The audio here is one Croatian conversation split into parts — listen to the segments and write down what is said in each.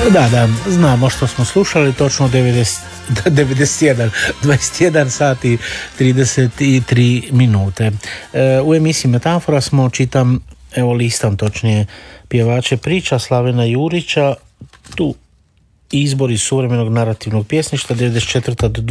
Da, znamo što smo slušali, točno 21 sati 33 minute. U emisiji Metafora smo, listam točnije, pjevače priča Slavena Jurića, tu izbor iz suvremenog narativnog pjesništva 94. do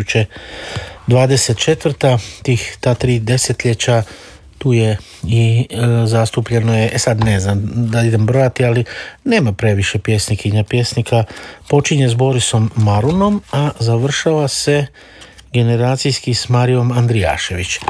2024. Ta 3 desetljeća. Tu je i zastupljeno je, sad ne znam da idem brojati, ali nema previše pjesnikinja, pjesnika. Počinje s Borisom Marunom, a završava se generacijski s Marijom Andrijašević.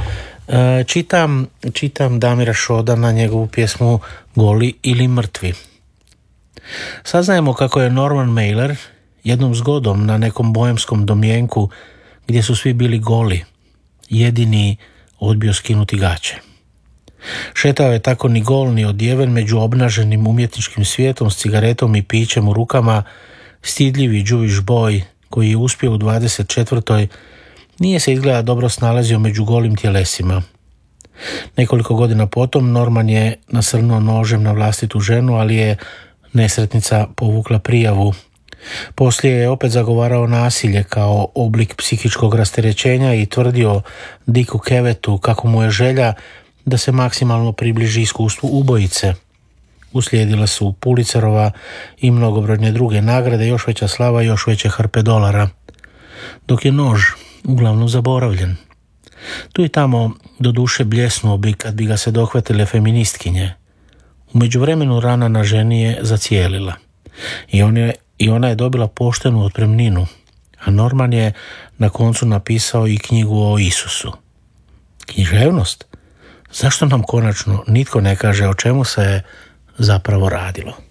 Čitam Damira Šodana, njegovu pjesmu Goli ili mrtvi. Saznajemo kako je Norman Mailer jednom zgodom na nekom boemskom domjenku gdje su svi bili goli, jedini odbio skinuti gaće. Šetao je tako ni gol ni odjeven među obnaženim umjetničkim svijetom s cigaretom i pićem u rukama. Stidljivi Jewish boy koji je uspio u 24. nije se izgleda dobro snalazio među golim tjelesima. Nekoliko godina potom Norman je nasrnuo nožem na vlastitu ženu, ali je nesretnica povukla prijavu. Poslije je opet zagovarao nasilje kao oblik psihičkog rasterećenja i tvrdio Dicku Kevetu kako mu je želja da se maksimalno približi iskustvu ubojice. Uslijedile su Pulitzerova i mnogobrojne druge nagrade, još veća slava i još veće hrpe dolara. Dok je nož uglavnom zaboravljen. Tu i tamo do duše bljesnuo bi kad bi ga se dohvatile feministkinje. U međuvremenu rana na ženi je zacijelila. I ona je dobila poštenu otpremninu. A Norman je na koncu napisao i knjigu o Isusu. Književnost? Zašto nam konačno nitko ne kaže o čemu se je zapravo radilo?